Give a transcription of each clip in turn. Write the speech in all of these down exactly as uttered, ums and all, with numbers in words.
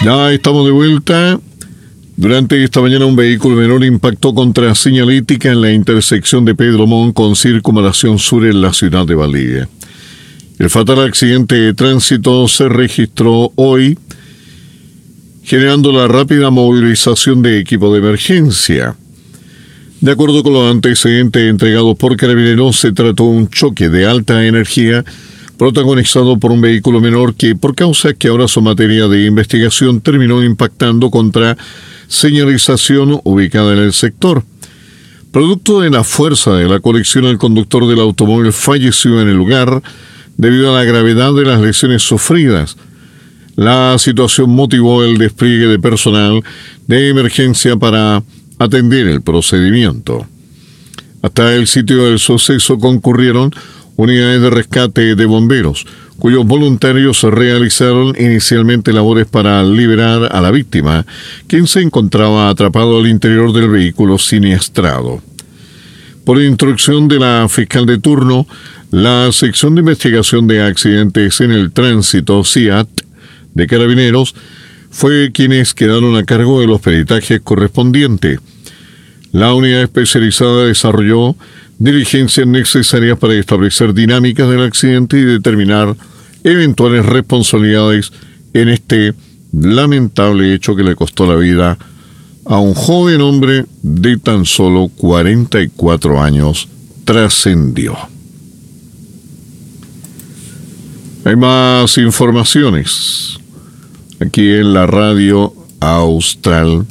Ya estamos de vuelta. Durante esta mañana un vehículo menor impactó contra señalética en la intersección de Pedro Montt con Circunvalación Sur en la ciudad de Valdivia. El fatal accidente de tránsito se registró hoy, generando la rápida movilización de equipo de emergencia. De acuerdo con los antecedentes entregados por Carabineros, se trató de un choque de alta energía protagonizado por un vehículo menor que, por causas que ahora son materia de investigación, terminó impactando contra señalización ubicada en el sector. Producto de la fuerza de la colisión, el conductor del automóvil falleció en el lugar debido a la gravedad de las lesiones sufridas. La situación motivó el despliegue de personal de emergencia para atender el procedimiento. Hasta el sitio del suceso concurrieron unidades de rescate de bomberos, cuyos voluntarios realizaron inicialmente labores para liberar a la víctima, quien se encontraba atrapado al interior del vehículo siniestrado. Por instrucción de la fiscal de turno, la sección de investigación de accidentes en el tránsito, C I A T, de Carabineros, fue quienes quedaron a cargo de los peritajes correspondientes. La unidad especializada desarrolló diligencias necesarias para establecer dinámicas del accidente y determinar eventuales responsabilidades en este lamentable hecho que le costó la vida a un joven hombre de tan solo cuarenta y cuatro años. Trascendió. Hay más informaciones aquí en la radio Austral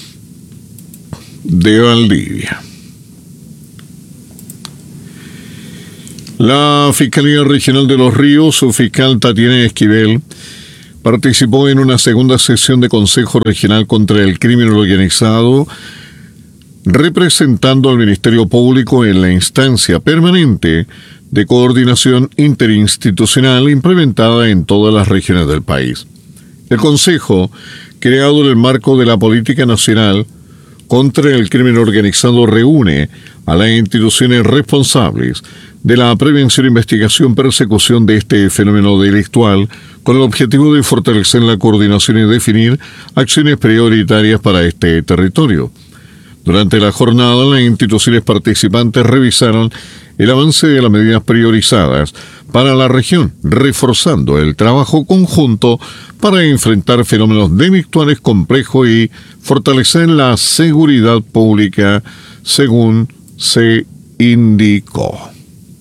de Valdivia. La Fiscalía Regional de Los Ríos, su fiscal Tatiana Esquivel, participó en una segunda sesión de Consejo Regional contra el Crimen Organizado, representando al Ministerio Público en la instancia permanente de coordinación interinstitucional implementada en todas las regiones del país. El Consejo, creado en el marco de la Política Nacional contra el Crimen Organizado, reúne a las instituciones responsables de la prevención, investigación, persecución de este fenómeno delictual, con el objetivo de fortalecer la coordinación y definir acciones prioritarias para este territorio. Durante la jornada, las instituciones participantes revisaron el avance de las medidas priorizadas para la región, reforzando el trabajo conjunto para enfrentar fenómenos delictuales complejos y fortalecer la seguridad pública, según se indicó.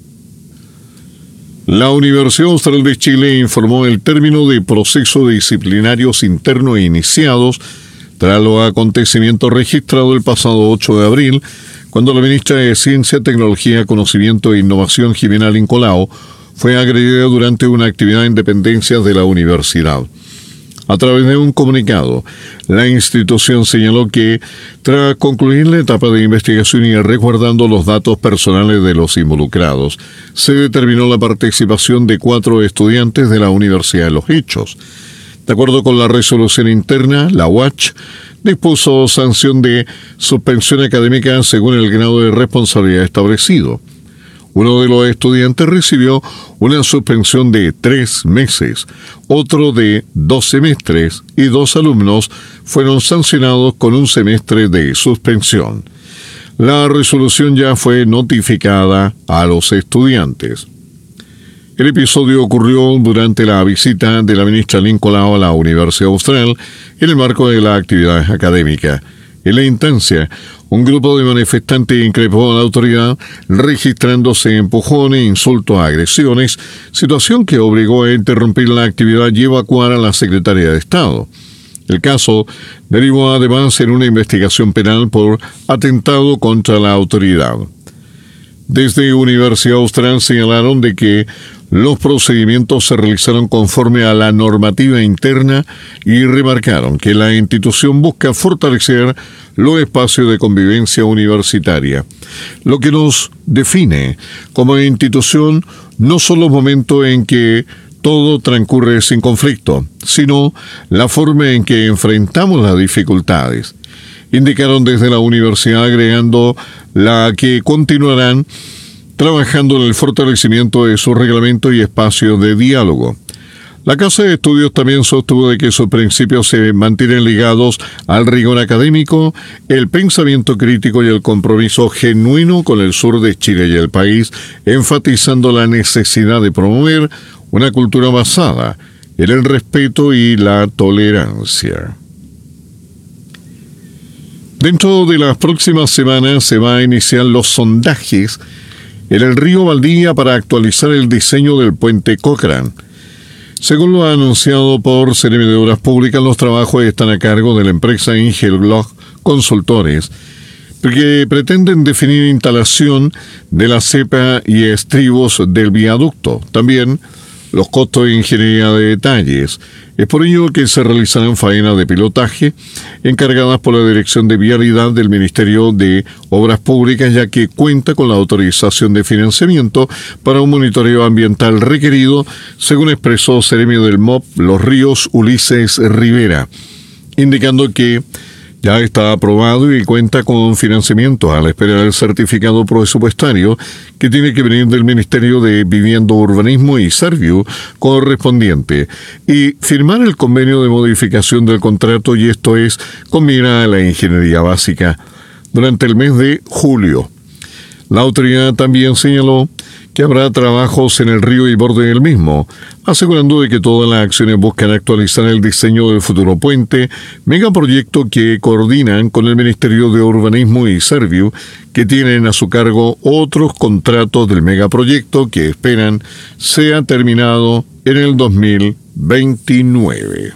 La Universidad Austral de Chile informó el término de procesos disciplinarios internos iniciados tras los acontecimientos registrados el pasado ocho de abril, cuando la ministra de Ciencia, Tecnología, Conocimiento e Innovación, Jimena Lincolao, fue agredida durante una actividad en dependencias de la universidad. A través de un comunicado, la institución señaló que, tras concluir la etapa de investigación y resguardando los datos personales de los involucrados, se determinó la participación de cuatro estudiantes de la Universidad de los Hechos. De acuerdo con la resolución interna, la U A C H dispuso sanción de suspensión académica según el grado de responsabilidad establecido. Uno de los estudiantes recibió una suspensión de tres meses, otro de dos semestres y dos alumnos fueron sancionados con un semestre de suspensión. La resolución ya fue notificada a los estudiantes. El episodio ocurrió durante la visita de la ministra Lincolao a la Universidad Austral en el marco de las actividades académicas. En la instancia, un grupo de manifestantes increpó a la autoridad, registrándose empujones, insultos, agresiones, situación que obligó a interrumpir la actividad y evacuar a la secretaria de Estado. El caso derivó además en una investigación penal por atentado contra la autoridad. Desde Universidad Austral señalaron de que los procedimientos se realizaron conforme a la normativa interna y remarcaron que la institución busca fortalecer los espacios de convivencia universitaria. Lo que nos define como institución no son los momentos en que todo transcurre sin conflicto, sino la forma en que enfrentamos las dificultades. Indicaron desde la universidad, agregando la que continuarán trabajando en el fortalecimiento de su reglamento y espacios de diálogo. La Casa de Estudios también sostuvo de que sus principios se mantienen ligados al rigor académico, el pensamiento crítico y el compromiso genuino con el sur de Chile y el país, enfatizando la necesidad de promover una cultura basada en el respeto y la tolerancia. Dentro de las próximas semanas se van a iniciar los sondajes en el río Valdivia para actualizar el diseño del puente Cochrane. Según lo anunciado por Seremi de Obras Públicas, los trabajos están a cargo de la empresa Ingelblock Consultores, que pretenden definir instalación de la cepa y estribos del viaducto. También los costos de ingeniería de detalles. Es por ello que se realizarán faenas de pilotaje encargadas por la Dirección de Vialidad del Ministerio de Obras Públicas, ya que cuenta con la autorización de financiamiento para un monitoreo ambiental requerido, según expresó Seremi del M O P Los Ríos Ulises Rivera, indicando que ya está aprobado y cuenta con financiamiento a la espera del certificado presupuestario que tiene que venir del Ministerio de Vivienda, Urbanismo y Serviu correspondiente y firmar el convenio de modificación del contrato, y esto es con mira a la ingeniería básica durante el mes de julio. La autoridad también señaló que habrá trabajos en el río y borde del mismo, asegurando de que todas las acciones buscan actualizar el diseño del futuro puente, megaproyecto que coordinan con el Ministerio de Urbanismo y Serviu, que tienen a su cargo otros contratos del megaproyecto que esperan sea terminado en el dos mil veintinueve.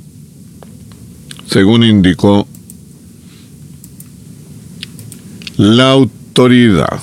Según indicó la autoridad.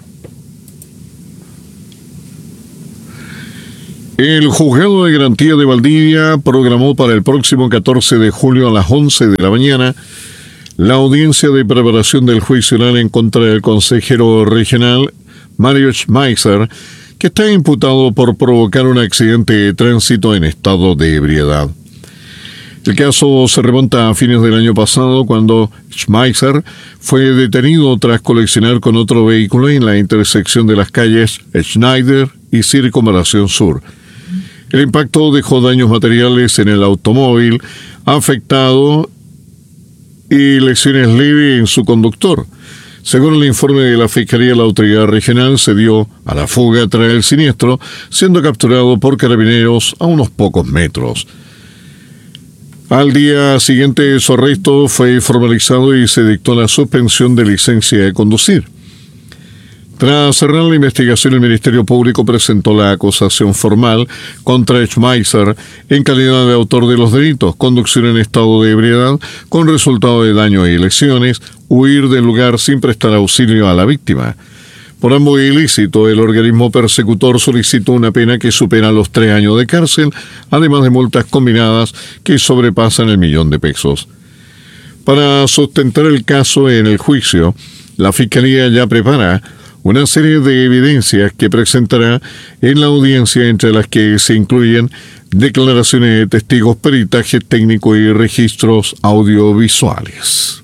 El Juzgado de Garantía de Valdivia programó para el próximo catorce de julio a las once de la mañana la audiencia de preparación del juicio oral en contra del consejero regional Mario Schmeiser, que está imputado por provocar un accidente de tránsito en estado de ebriedad. El caso se remonta a fines del año pasado, cuando Schmeiser fue detenido tras colisionar con otro vehículo en la intersección de las calles Schneider y Circunvalación Sur. El impacto dejó daños materiales en el automóvil afectado y lesiones leves en su conductor. Según el informe de la Fiscalía, la autoridad regional se dio a la fuga tras el siniestro, siendo capturado por carabineros a unos pocos metros. Al día siguiente, su arresto fue formalizado y se dictó la suspensión de licencia de conducir. Tras cerrar la investigación, el Ministerio Público presentó la acusación formal contra Schmeiser en calidad de autor de los delitos: conducción en estado de ebriedad con resultado de daño y lesiones, huir del lugar sin prestar auxilio a la víctima. Por ambos ilícitos, el organismo persecutor solicitó una pena que supera los tres años de cárcel, además de multas combinadas que sobrepasan el millón de pesos. Para sustentar el caso en el juicio, la Fiscalía ya prepara una serie de evidencias que presentará en la audiencia, entre las que se incluyen declaraciones de testigos, peritaje técnico y registros audiovisuales.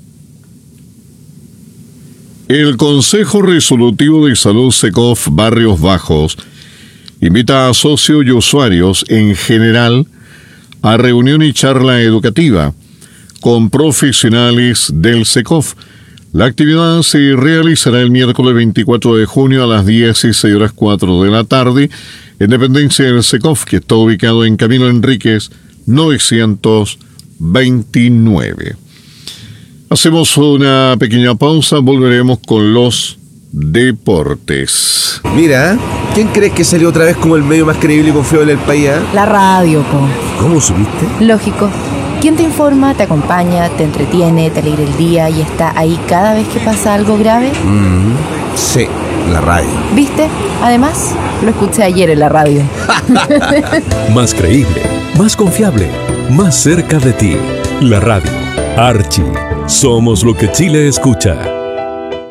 El Consejo Resolutivo de Salud SECOF Barrios Bajos invita a socios y usuarios en general a reunión y charla educativa con profesionales del SECOF. La actividad se realizará el miércoles veinticuatro de junio a las dieciséis horas cuatro de la tarde en dependencia del SECOF, que está ubicado en Camilo Enríquez novecientos veintinueve. Hacemos una pequeña pausa, volveremos con los deportes. Mira, ¿quién crees que salió otra vez como el medio más creíble y confiable del país? ¿eh? La radio, po. ¿Cómo supiste? Lógico. ¿Quién te informa, te acompaña, te entretiene, te alegra el día y está ahí cada vez que pasa algo grave? Mm, sí, la radio. ¿Viste? Además, lo escuché ayer en la radio. Más creíble, más confiable, más cerca de ti. La radio. Archie. Somos lo que Chile escucha.